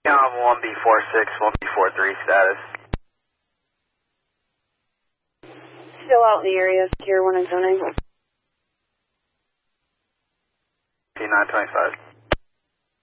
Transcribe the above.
1B46, 1B43 status. Still out in the area, Secure 1 and zoning. P925.